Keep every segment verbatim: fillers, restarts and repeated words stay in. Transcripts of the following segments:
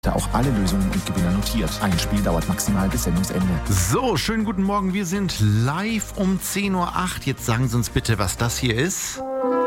Da auch alle Lösungen und Gewinner notiert. Ein Spiel dauert maximal bis Sendungsende. So, schönen guten Morgen. Wir sind live um zehn Uhr acht. Jetzt sagen Sie uns bitte, was das hier ist.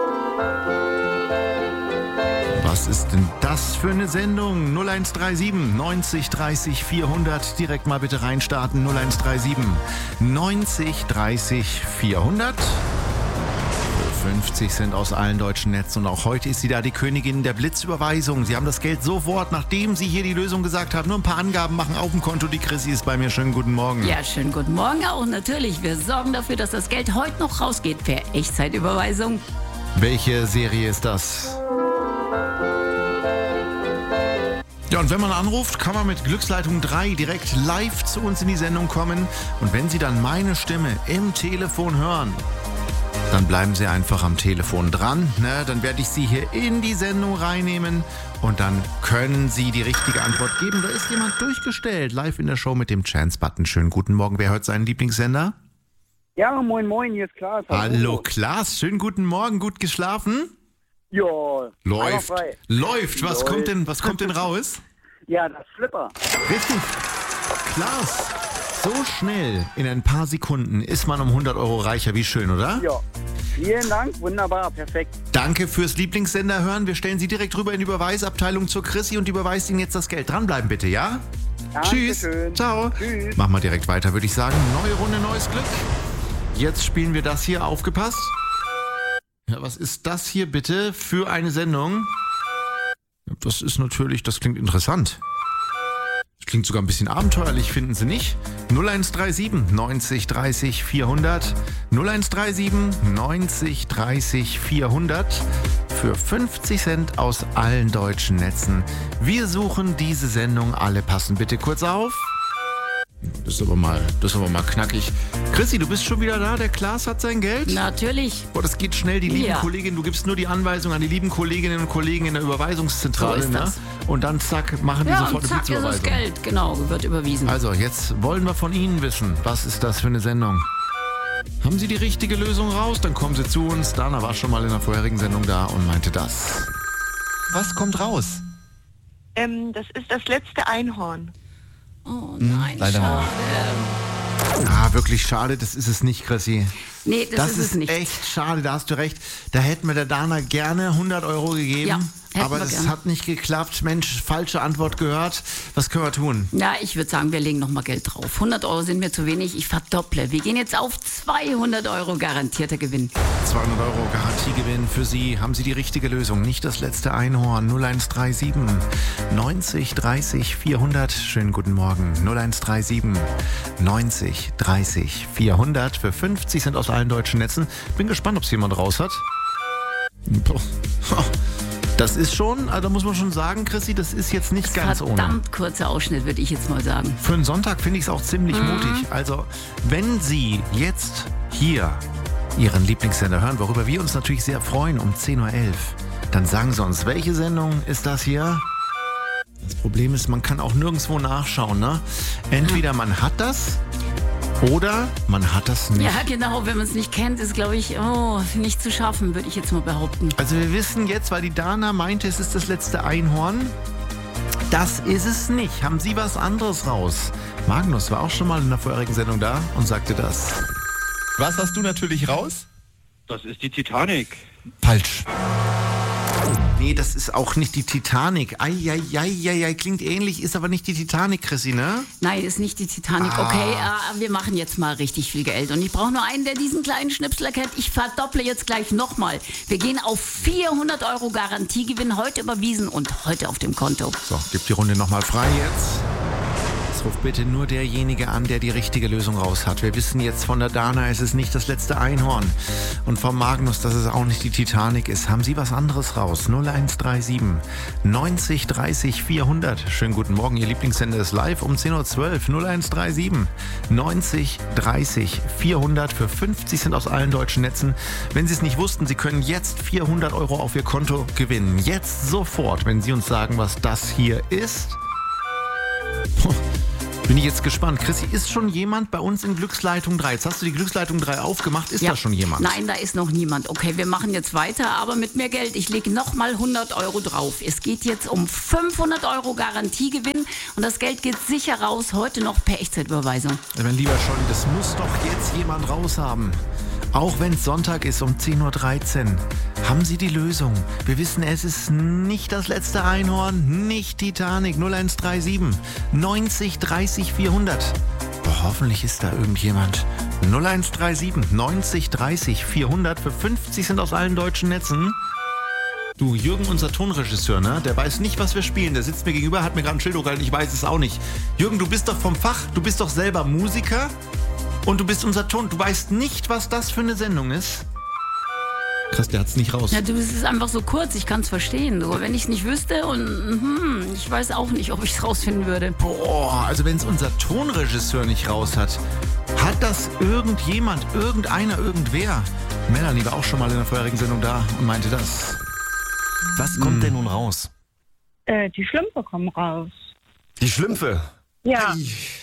Was ist denn das für eine Sendung? null eins drei sieben neunzig dreißig vierhundert. Direkt mal bitte reinstarten. null eins drei sieben neunzig dreißig vierhundert. fünfzig Cent aus allen deutschen Netzen. Und auch heute ist sie da, die Königin der Blitzüberweisung. Sie haben das Geld sofort, nachdem Sie hier die Lösung gesagt haben, nur ein paar Angaben machen auf dem Konto. Die Chrissy ist bei mir. Schönen guten Morgen. Ja, schönen guten Morgen auch. Natürlich, wir sorgen dafür, dass das Geld heute noch rausgeht per Echtzeitüberweisung. Welche Serie ist das? Ja, und wenn man anruft, kann man mit Glücksleitung drei direkt live zu uns in die Sendung kommen. Und wenn Sie dann meine Stimme im Telefon hören, dann bleiben Sie einfach am Telefon dran. Ne? Dann werde ich Sie hier in die Sendung reinnehmen und dann können Sie die richtige Antwort geben. Da ist jemand durchgestellt, live in der Show mit dem Chance-Button. Schönen guten Morgen. Wer hört seinen Lieblingssender? Ja, moin moin, hier ist Klaas. Hallo Klaas, schönen guten Morgen. Gut geschlafen? Ja. Läuft. Läuft. Was Läuft. kommt denn, was kommt denn raus? Ja, das Flipper. Richtig. Klaas, so schnell, in ein paar Sekunden, ist man um hundert Euro reicher. Wie schön, oder? Ja. Vielen Dank, wunderbar, perfekt. Danke fürs Lieblingssender hören. Wir stellen Sie direkt rüber in die Überweisabteilung zur Chrissy und die überweist Ihnen jetzt das Geld. Dranbleiben bitte, ja? Tschüss. Dankeschön. Ciao. Tschüss. Machen wir direkt weiter, würde ich sagen. Neue Runde, neues Glück. Jetzt spielen wir das hier. Aufgepasst. Ja, was ist das hier bitte für eine Sendung? Das ist natürlich, das klingt interessant. Das klingt sogar ein bisschen abenteuerlich, finden Sie nicht? null eins drei sieben neunzig dreißig vierhundert. null eins drei sieben neunzig dreißig vierhundert. Für fünfzig Cent aus allen deutschen Netzen. Wir suchen diese Sendung. Alle passen bitte kurz auf. Das ist aber mal, das ist aber mal knackig. Chrissy, du bist schon wieder da? Der Klaas hat sein Geld? Natürlich. Boah, das geht schnell. Die lieben Ja. Kolleginnen, du gibst nur die Anweisung an die lieben Kolleginnen und Kollegen in der Überweisungszentrale. So ist ne? das. Und dann zack, machen die Ja, sofort und eine zack, ist das Blitzüberweisung. Geld. Genau, wird überwiesen. Also, jetzt wollen wir von Ihnen wissen, was ist das für eine Sendung? Haben Sie die richtige Lösung raus? Dann kommen Sie zu uns. Dana war schon mal in der vorherigen Sendung da und meinte das. Was kommt raus? Ähm, das ist das letzte Einhorn. Oh nein, leider schade. Ah, wirklich schade, das ist es nicht, Chrissy. Nee, das, Das ist, ist es nicht. echt schade, da hast du recht. Da hätten wir der Dana gerne hundert Euro gegeben. Ja, hätten aber wir das gern. hat nicht geklappt. Mensch, falsche Antwort gehört. Was können wir tun? Ja, ich würde sagen, wir legen nochmal Geld drauf. hundert Euro sind mir zu wenig, ich verdopple. Wir gehen jetzt auf zweihundert Euro garantierter Gewinn. zweihundert Euro Garantiegewinn für Sie. Haben Sie die richtige Lösung? Nicht das letzte Einhorn. null eins drei sieben neunzig dreißig vierhundert. Schönen guten Morgen. null eins drei sieben neunzig dreißig vierhundert für fünfzig Cent aus allen deutschen Netzen. Bin gespannt, ob es jemand raus hat. Boah. Das ist schon, also da muss man schon sagen, Chrissy, das ist jetzt nicht ganz ohne. Verdammt kurzer Ausschnitt, würde ich jetzt mal sagen. Für einen Sonntag finde ich es auch ziemlich Mhm. mutig. Also, wenn Sie jetzt hier Ihren Lieblingssender hören, worüber wir uns natürlich sehr freuen, um zehn Uhr elf, dann sagen Sie uns, welche Sendung ist das hier? Das Problem ist, man kann auch nirgendwo nachschauen, ne? Entweder man hat das oder man hat das nicht. Ja, genau, wenn man es nicht kennt, ist, glaube ich, oh, nicht zu schaffen, würde ich jetzt mal behaupten. Also wir wissen jetzt, weil die Dana meinte, es ist das letzte Einhorn. Das ist es nicht. Haben Sie was anderes raus? Magnus war auch schon mal in der vorherigen Sendung da und sagte das. Was hast du natürlich raus? Das ist die Titanic. Falsch. Nee, das ist auch nicht die Titanic. Eieieiei, klingt ähnlich, ist aber nicht die Titanic, Chrissy, ne? Nein, ist nicht die Titanic. Ah. Okay, äh, wir machen jetzt mal richtig viel Geld. Und ich brauche nur einen, der diesen kleinen Schnipsel erkennt. Ich verdopple jetzt gleich nochmal. Wir gehen auf vierhundert Euro Garantiegewinn, heute überwiesen und heute auf dem Konto. So, gib die Runde nochmal frei jetzt. Jetzt ruft bitte nur derjenige an, der die richtige Lösung raus hat. Wir wissen jetzt von der Dana, es ist nicht das letzte Einhorn. Und vom Magnus, dass es auch nicht die Titanic ist. Haben Sie was anderes raus? null eins drei sieben neunzig dreißig vierhundert. Schönen guten Morgen, Ihr Lieblingssender ist live um zehn Uhr zwölf. null eins drei sieben neunzig dreißig vierhundert für fünfzig Cent aus allen deutschen Netzen. Wenn Sie es nicht wussten, Sie können jetzt vierhundert Euro auf Ihr Konto gewinnen. Jetzt sofort, wenn Sie uns sagen, was das hier ist. Bin ich jetzt gespannt. Chrissy, ist schon jemand bei uns in Glücksleitung drei? Jetzt hast du die Glücksleitung drei aufgemacht. Ist Ja. da schon jemand? Nein, da ist noch niemand. Okay, wir machen jetzt weiter, aber mit mehr Geld. Ich lege nochmal hundert Euro drauf. Es geht jetzt um fünfhundert Euro Garantiegewinn und das Geld geht sicher raus. Heute noch per Echtzeitüberweisung. Mein lieber Scholli, das muss doch jetzt jemand raushaben. Auch wenn es Sonntag ist um zehn Uhr dreizehn. Haben Sie die Lösung? Wir wissen, es ist nicht das letzte Einhorn, nicht Titanic. null eins drei sieben neunzig dreißig vierhundert. Oh, hoffentlich ist da irgendjemand. null eins drei sieben neunzig dreißig vierhundert. Für fünfzig sind aus allen deutschen Netzen. Du, Jürgen, unser Tonregisseur, ne? Der weiß nicht, was wir spielen. Der sitzt mir gegenüber, hat mir gerade ein Schild hochgehalten, ich weiß es auch nicht. Jürgen, du bist doch vom Fach, du bist doch selber Musiker. Und du bist unser Ton. Du weißt nicht, was das für eine Sendung ist. Krass, der hat's nicht raus. Ja, du, es ist einfach so kurz, ich kann es verstehen. So, wenn ich es nicht wüsste und hm, ich weiß auch nicht, ob ich es rausfinden würde. Boah, also wenn es unser Tonregisseur nicht raus hat, hat das irgendjemand, irgendeiner, irgendwer? Melanie war auch schon mal in der vorherigen Sendung da und meinte das. Was kommt denn nun raus? Äh, die Schlümpfe kommen raus. Die Schlümpfe. Ja.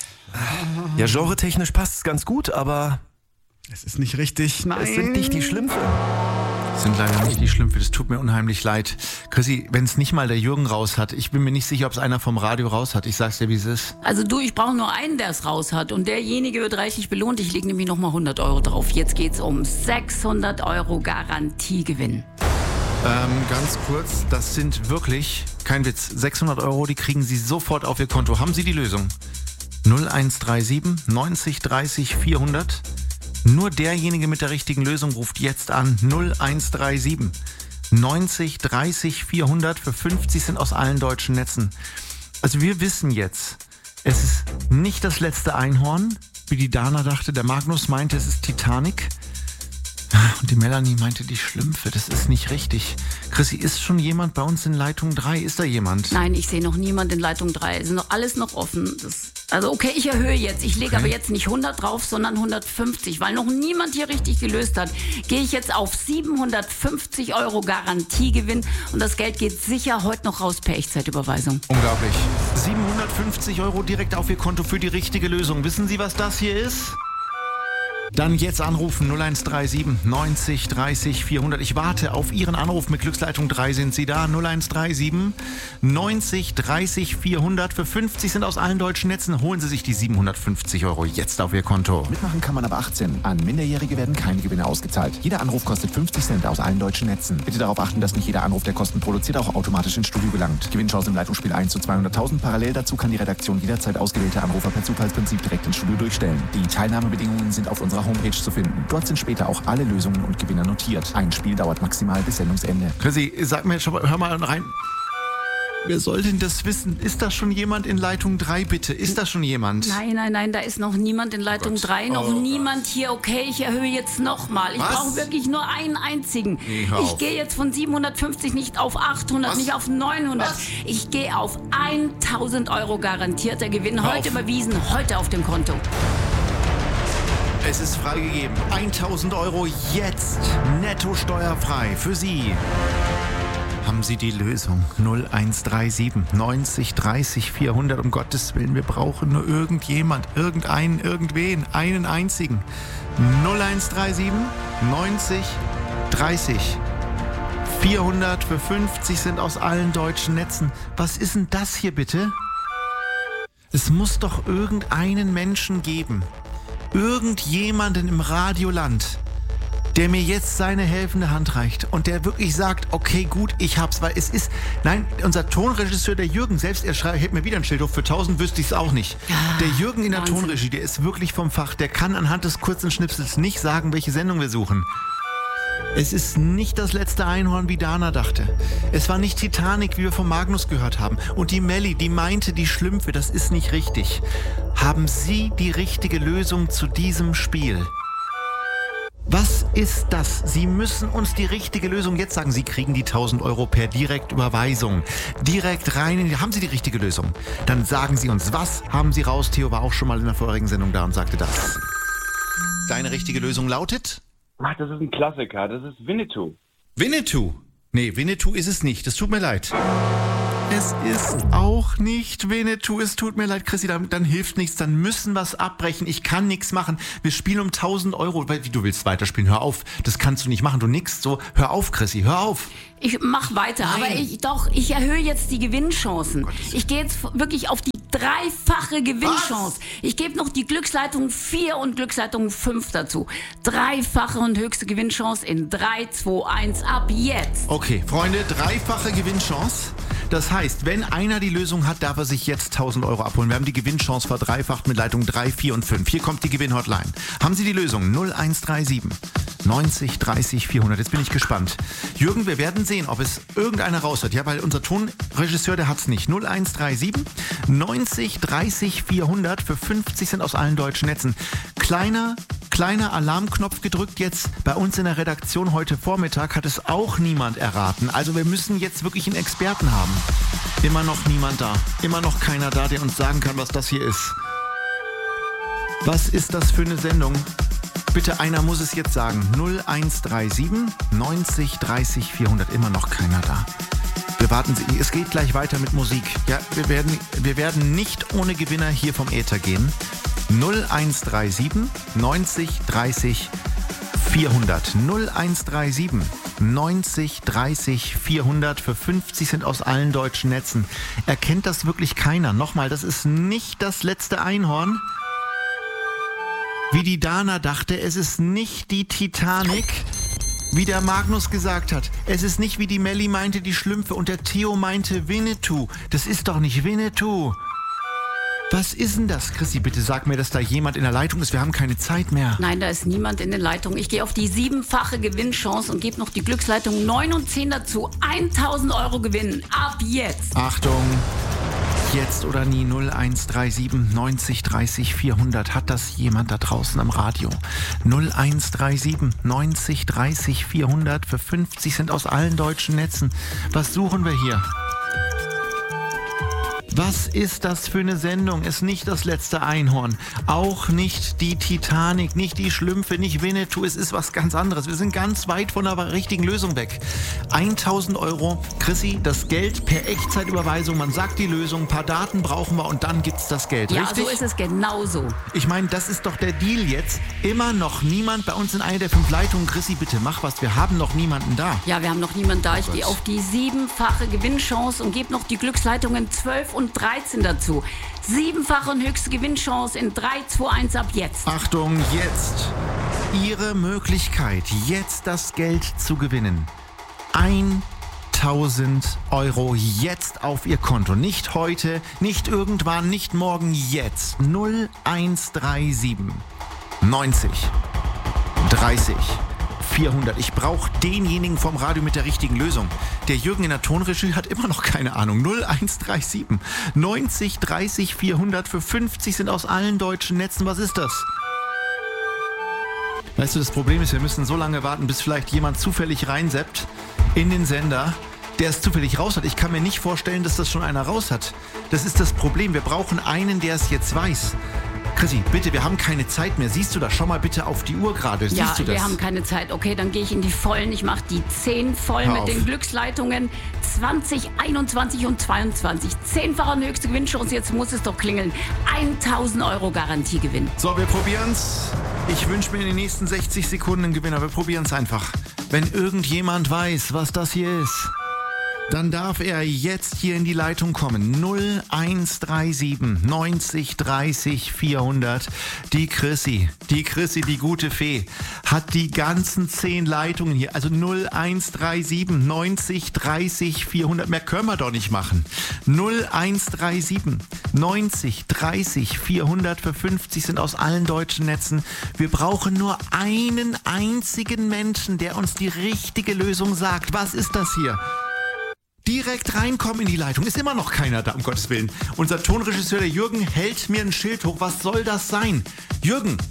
Ja, genretechnisch passt es ganz gut, aber Es ist nicht richtig. Nein. es sind nicht die Schlümpfe. Das sind leider nicht die Schlümpfe, das tut mir unheimlich leid. Chrissy, wenn es nicht mal der Jürgen raus hat, ich bin mir nicht sicher, ob es einer vom Radio raus hat. Ich sag's dir, wie es ist. Also du, ich brauche nur einen, der es raus hat. Und derjenige wird reichlich belohnt. Ich lege nämlich nochmal hundert Euro drauf. Jetzt geht's um sechshundert Euro Garantiegewinn. Ähm, ganz kurz, das sind wirklich, kein Witz, sechshundert Euro, die kriegen Sie sofort auf Ihr Konto. Haben Sie die Lösung? null eins drei sieben neunzig dreißig vierhundert. Nur derjenige mit der richtigen Lösung ruft jetzt an. null eins drei sieben neunzig dreißig vierhundert. Für fünfzig sind aus allen deutschen Netzen. Also wir wissen jetzt, es ist nicht das letzte Einhorn, wie die Dana dachte. Der Magnus meinte, es ist Titanic. Und die Melanie meinte, die Schlümpfe. Das ist nicht richtig. Chrissy, ist schon jemand bei uns in Leitung drei? Ist da jemand? Nein, ich sehe noch niemand in Leitung drei. Es ist noch alles noch offen. Das, also okay, ich erhöhe jetzt. Ich lege Okay. aber jetzt nicht hundert drauf, sondern hundertfünfzig. Weil noch niemand hier richtig gelöst hat, gehe ich jetzt auf siebenhundertfünfzig Euro Garantiegewinn. Und das Geld geht sicher heute noch raus per Echtzeitüberweisung. Unglaublich. siebenhundertfünfzig Euro direkt auf Ihr Konto für die richtige Lösung. Wissen Sie, was das hier ist? Dann jetzt anrufen null eins drei sieben neunzig dreißig vierhundert. Ich warte auf Ihren Anruf mit Glücksleitung drei. Sind Sie da? null eins drei sieben neunzig dreißig vierhundert. Für fünfzig sind aus allen deutschen Netzen. Holen Sie sich die siebenhundertfünfzig Euro jetzt auf Ihr Konto. Mitmachen kann man ab achtzehn. An Minderjährige werden keine Gewinne ausgezahlt. Jeder Anruf kostet fünfzig Cent aus allen deutschen Netzen. Bitte darauf achten, dass nicht jeder Anruf, der Kosten produziert, auch automatisch ins Studio gelangt. Gewinnchance im Leitungsspiel eins zu zweihunderttausend. Parallel dazu kann die Redaktion jederzeit ausgewählte Anrufer per Zufallsprinzip direkt ins Studio durchstellen. Die Teilnahmebedingungen sind auf unserer Homepage zu finden. Dort sind später auch alle Lösungen und Gewinner notiert. Ein Spiel dauert maximal bis Sendungsende. Chrissy, sag mir schon mal, hör mal rein. Wer soll denn das wissen? Ist da schon jemand in Leitung drei, bitte? Ist da schon jemand? Nein, nein, nein, da ist noch niemand in Leitung Gott. drei, noch Oh niemand hier. Okay, ich erhöhe jetzt nochmal. Ich Was? brauche wirklich nur einen einzigen. Nee, hör auf. Ich gehe jetzt von siebenhundertfünfzig nicht auf achthundert, Was? nicht auf neunhundert. Was? Ich gehe auf tausend Euro garantierter Gewinn. Hör Heute auf. überwiesen, heute auf dem Konto. Es ist freigegeben. tausend Euro jetzt. Netto steuerfrei für Sie. Haben Sie die Lösung? null eins drei sieben neunzig dreißig vierhundert. Um Gottes Willen, wir brauchen nur irgendjemand, irgendeinen, irgendwen, einen einzigen. null eins drei sieben neunzig dreißig vierhundert. Für fünfzig sind aus allen deutschen Netzen. Was ist denn das hier bitte? Es muss doch irgendeinen Menschen geben. Irgendjemanden im Radioland, der mir jetzt seine helfende Hand reicht und der wirklich sagt, okay, gut, ich hab's, weil es ist, nein, unser Tonregisseur, der Jürgen, selbst er schreibt, hält mir wieder ein Schild hoch, für tausend wüsste ich's auch nicht. Der Jürgen in der Wahnsinn. Tonregie, der ist wirklich vom Fach, der kann anhand des kurzen Schnipsels nicht sagen, welche Sendung wir suchen. Es ist nicht das letzte Einhorn, wie Dana dachte. Es war nicht Titanic, wie wir von Magnus gehört haben. Und die Melli, die meinte, die Schlümpfe, das ist nicht richtig. Haben Sie die richtige Lösung zu diesem Spiel? Was ist das? Sie müssen uns die richtige Lösung jetzt sagen. Sie kriegen die tausend Euro per Direktüberweisung. Direkt rein in die... Haben Sie die richtige Lösung? Dann sagen Sie uns, was haben Sie raus? Theo war auch schon mal in der vorherigen Sendung da und sagte das. Deine richtige Lösung lautet? Ach, das ist ein Klassiker. Das ist Winnetou. Winnetou. Nee, Winnetou ist es nicht. Das tut mir leid. Es ist auch nicht Winnetou. Es tut mir leid, Chrissy, dann, dann hilft nichts. Dann müssen wir es abbrechen. Ich kann nichts machen. Wir spielen um tausend Euro. Weil, wie, du willst weiterspielen? Hör auf. Das kannst du nicht machen. Du nix so. Hör auf, Chrissy. Hör auf. Ich mach weiter, Nein. aber ich doch, ich erhöhe jetzt die Gewinnchancen. Ich gehe jetzt wirklich auf die dreifache Gewinnchance. Was? Ich gebe noch die Glücksleitung vier und Glücksleitung fünf dazu. Dreifache und höchste Gewinnchance in drei, zwei, eins ab jetzt. Okay, Freunde, dreifache Gewinnchance. Das heißt, wenn einer die Lösung hat, darf er sich jetzt tausend Euro abholen. Wir haben die Gewinnchance verdreifacht mit Leitung drei, vier und fünf. Hier kommt die Gewinnhotline. Haben Sie die Lösung? null eins drei sieben neunzig dreißig vierhundert. Jetzt bin ich gespannt. Jürgen, wir werden sehen, ob es irgendeiner raus hat. Ja, weil unser Tonregisseur, der hat's nicht. null eins drei sieben neunzig dreißig vierhundert für fünfzig Cent aus allen deutschen Netzen. Kleiner, kleiner Alarmknopf gedrückt jetzt. Bei uns in der Redaktion heute Vormittag hat es auch niemand erraten. Also wir müssen jetzt wirklich einen Experten haben. Immer noch niemand da. Immer noch keiner da, der uns sagen kann, was das hier ist. Was ist das für eine Sendung? Bitte, einer muss es jetzt sagen. null eins drei sieben neunzig dreißig vierhundert. Immer noch keiner da. Wir warten. Es geht gleich weiter mit Musik. Ja, wir werden, wir werden nicht ohne Gewinner hier vom Äther gehen. null eins drei sieben neunzig dreißig vierhundert. null eins drei sieben neunzig dreißig vierhundert für fünfzig Cent aus allen deutschen Netzen. Erkennt das wirklich keiner? Nochmal, das ist nicht das letzte Einhorn. Wie die Dana dachte, es ist nicht die Titanic, wie der Magnus gesagt hat. Es ist nicht, wie die Melli meinte, die Schlümpfe und der Theo meinte Winnetou. Das ist doch nicht Winnetou. Was ist denn das? Chrissy, bitte sag mir, dass da jemand in der Leitung ist. Wir haben keine Zeit mehr. Nein, da ist niemand in der Leitung. Ich gehe auf die siebenfache Gewinnchance und gebe noch die Glücksleitung neun und zehn dazu. tausend Euro gewinnen. Ab jetzt. Achtung. Jetzt oder nie. null eins drei sieben neunzig dreißig vierhundert. Hat das jemand da draußen am Radio? null eins drei sieben neunzig dreißig vierhundert für fünfzig Cent aus allen deutschen Netzen. Was suchen wir hier? Was ist das für eine Sendung? Ist nicht das letzte Einhorn. Auch nicht die Titanic, nicht die Schlümpfe, nicht Winnetou. Es ist was ganz anderes. Wir sind ganz weit von der richtigen Lösung weg. tausend Euro, Chrissy, das Geld per Echtzeitüberweisung. Man sagt die Lösung, ein paar Daten brauchen wir und dann gibt's das Geld. Ja, richtig? so ist es genauso. Ich meine, das ist doch der Deal jetzt. Immer noch niemand bei uns in einer der fünf Leitungen. Chrissy, bitte mach was. Wir haben noch niemanden da. Ja, wir haben noch niemanden da. Ich gehe auf die siebenfache Gewinnchance und gebe noch die Glücksleitungen zwölf und dreizehn dazu. Siebenfache und höchste Gewinnchance in drei, zwei, eins ab jetzt. Achtung, jetzt. Ihre Möglichkeit, jetzt das Geld zu gewinnen. tausend Euro jetzt auf Ihr Konto. Nicht heute, nicht irgendwann, nicht morgen, jetzt. null eins drei sieben neunzig dreißig vierhundert. Ich brauche denjenigen vom Radio mit der richtigen Lösung. Der Jürgen in der Tonregie hat immer noch keine Ahnung. null eins drei sieben neunzig dreißig vierhundert für fünfzig sind aus allen deutschen Netzen. Was ist das? Weißt du, das Problem ist, wir müssen so lange warten, bis vielleicht jemand zufällig reinseppt in den Sender, der es zufällig raus hat. Ich kann mir nicht vorstellen, dass das schon einer raus hat. Das ist das Problem. Wir brauchen einen, der es jetzt weiß. Chrissy, bitte, wir haben keine Zeit mehr. Siehst du das? Schau mal bitte auf die Uhr gerade. Siehst ja, du das? Wir haben keine Zeit. Okay, dann gehe ich in die Vollen. Ich mache die zehn voll Hör mit auf. den Glücksleitungen zwanzig, einundzwanzig und zweiundzwanzig. Zehnfache und höchste Gewinnchance. Jetzt muss es doch klingeln. tausend Euro Garantiegewinn. So, wir probieren's. Ich wünsche mir in den nächsten sechzig Sekunden einen Gewinner. Wir probieren's einfach. Wenn irgendjemand weiß, was das hier ist, dann darf er jetzt hier in die Leitung kommen. null eins drei sieben neunzig dreißig vierhundert. Die Chrissy, die Chrissy, die gute Fee, hat die ganzen zehn Leitungen hier. Also null eins drei sieben neunzig dreißig vierhundert. Mehr können wir doch nicht machen. null eins drei sieben neunzig dreißig vierhundert für fünfzig sind aus allen deutschen Netzen. Wir brauchen nur einen einzigen Menschen, der uns die richtige Lösung sagt. Was ist das hier? Direkt reinkommen in die Leitung. Ist immer noch keiner da, um Gottes Willen. Unser Tonregisseur, der Jürgen, hält mir ein Schild hoch. Was soll das sein? Jürgen,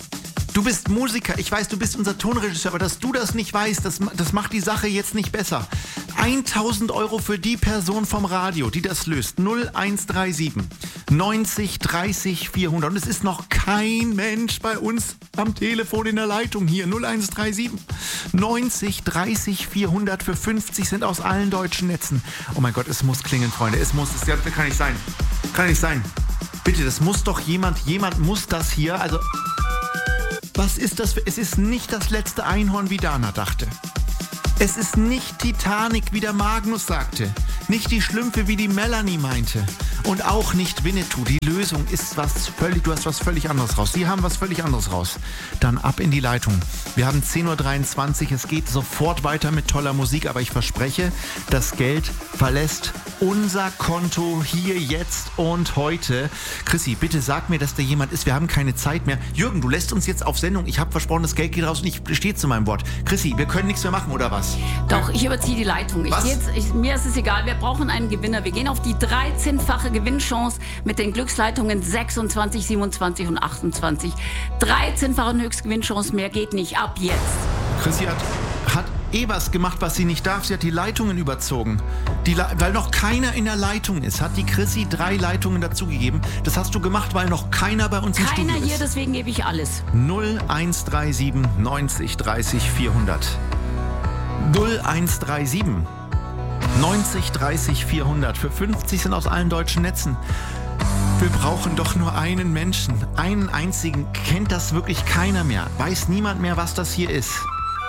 Du bist Musiker, ich weiß, du bist unser Tonregisseur, aber dass du das nicht weißt, das, das macht die Sache jetzt nicht besser. tausend Euro für die Person vom Radio, die das löst. null eins drei sieben neunzig dreißig vierhundert. Und es ist noch kein Mensch bei uns am Telefon in der Leitung hier. null eins drei sieben neunzig dreißig vierhundert für fünfzig Cent aus allen deutschen Netzen. Oh mein Gott, es muss klingeln, Freunde. Es muss, es kann nicht sein. Kann nicht sein. Bitte, das muss doch jemand, jemand muss das hier, also... Was ist das für... Es ist nicht das letzte Einhorn, wie Dana dachte. Es ist nicht Titanic, wie der Magnus sagte. Nicht die Schlümpfe, wie die Melanie meinte. Und auch nicht Winnetou. Die Lösung ist was völlig... Du hast was völlig anderes raus. Sie haben was völlig anderes raus. Dann ab in die Leitung. Wir haben zehn Uhr dreiundzwanzig. Es geht sofort weiter mit toller Musik. Aber ich verspreche, das Geld verlässt unser Konto hier, jetzt und heute. Chrissy, bitte sag mir, dass da jemand ist. Wir haben keine Zeit mehr. Jürgen, du lässt uns jetzt auf Sendung. Ich habe versprochen, das Geld geht raus und ich stehe zu meinem Wort. Chrissy, wir können nichts mehr machen, oder was? Doch, ich überziehe die Leitung. Ich Was? jetzt, ich, mir ist es egal, wir brauchen einen Gewinner. Wir gehen auf die dreizehnfache Gewinnchance mit den Glücksleitungen sechsundzwanzig, siebenundzwanzig und achtundzwanzig. dreizehnfache Höchstgewinnchance, mehr geht nicht. Ab jetzt. Chrissy hat, hat eh was gemacht, was sie nicht darf. Sie hat die Leitungen überzogen. Die, weil noch keiner in der Leitung ist, hat die Chrissy drei Leitungen dazugegeben. Das hast du gemacht, weil noch keiner bei uns im Studio ist. Keiner hier, deswegen gebe ich alles. null eins drei sieben neunzig dreißig vierhundert. null eins drei sieben neunzig dreißig vierhundert. Für fünfzig sind aus allen deutschen Netzen. Wir brauchen doch nur einen Menschen. Einen einzigen. Kennt das wirklich keiner mehr. Weiß niemand mehr, was das hier ist.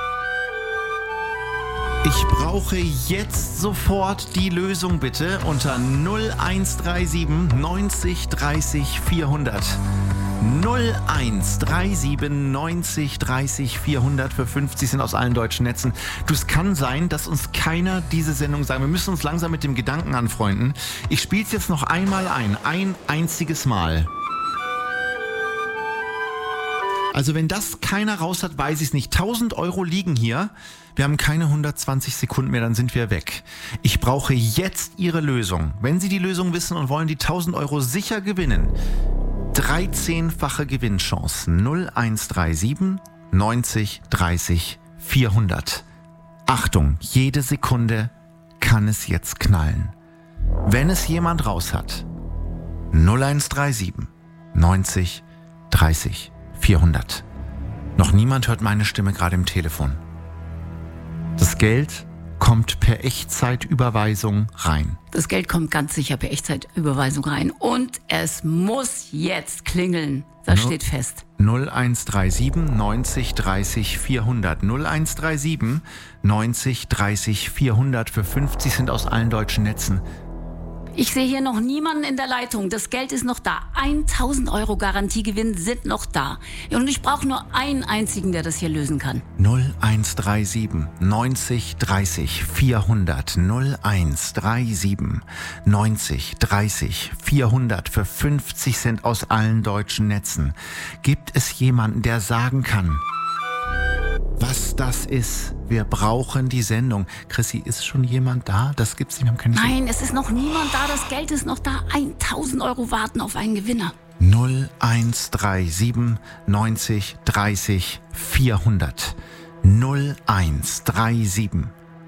Ich brauche jetzt sofort die Lösung bitte unter null eins drei sieben neunzig dreißig vierhundert. null eins drei sieben neunzig dreißig vierhundert für fünfzig sind aus allen deutschen Netzen. Du, es kann sein, dass uns keiner diese Sendung sagt. Wir müssen uns langsam mit dem Gedanken anfreunden. Ich spiele es jetzt noch einmal ein. Ein einziges Mal. Also wenn das keiner raus hat, weiß ich es nicht. tausend Euro liegen hier. Wir haben keine hundertzwanzig Sekunden mehr, dann sind wir weg. Ich brauche jetzt Ihre Lösung. Wenn Sie die Lösung wissen und wollen die tausend Euro sicher gewinnen, dreizehnfache Gewinnchance. null eins drei sieben neunzig dreißig vierhundert. Achtung, jede Sekunde kann es jetzt knallen. Wenn es jemand raus hat, null eins drei sieben neunzig dreißig vierhundert. Noch niemand hört meine Stimme gerade im Telefon. Das Geld kommt per Echtzeitüberweisung rein. Das Geld kommt ganz sicher per Echtzeitüberweisung rein. Und es muss jetzt klingeln. Das No. steht fest. null eins drei sieben neunzig dreißig vierhundert. null eins drei sieben neunzig dreißig vierhundert für fünfzig sind aus allen deutschen Netzen. Ich sehe hier noch niemanden in der Leitung. Das Geld ist noch da. tausend Euro Garantiegewinn sind noch da. Und ich brauche nur einen einzigen, der das hier lösen kann. null eins drei sieben neunzig dreißig vierhundert. null eins drei sieben neunzig dreißig vierhundert für fünfzig Cent aus allen deutschen Netzen. Gibt es jemanden, der sagen kann, was das ist? Wir brauchen die Sendung. Chrissy, ist schon jemand da? Das gibt's nicht. Wir haben keine Nein, es ist noch niemand da. Das Geld ist noch da. tausend Euro warten auf einen Gewinner. null eins drei sieben neunzig dreißig vierhundert. null eins drei sieben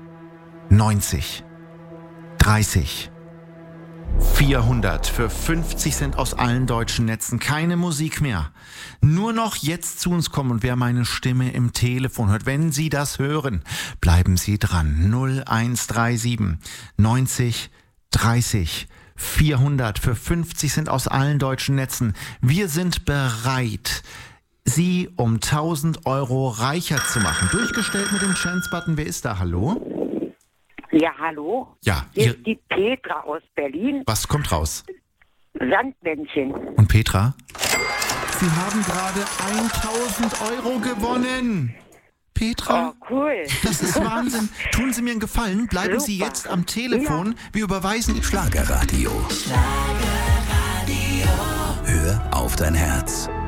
neunzig dreißig vierhundert für fünfzig Cent aus allen deutschen Netzen. Keine Musik mehr. Nur noch jetzt zu uns kommen und wer meine Stimme im Telefon hört, wenn Sie das hören, bleiben Sie dran. null eins drei sieben neunzig dreißig vierhundert für fünfzig Cent aus allen deutschen Netzen. Wir sind bereit, Sie um tausend Euro reicher zu machen. Durchgestellt mit dem Chance-Button. Wer ist da? Hallo? Ja, hallo? Ja. Hier Ihr, ist die Petra aus Berlin. was kommt raus? Sandmännchen. Und Petra? Sie haben gerade tausend Euro gewonnen. Petra? Oh, cool. Das ist Wahnsinn. Tun Sie mir einen Gefallen, bleiben Sie Super. jetzt am Telefon. Wir überweisen Schlagerradio. Schlagerradio. Hör auf dein Herz.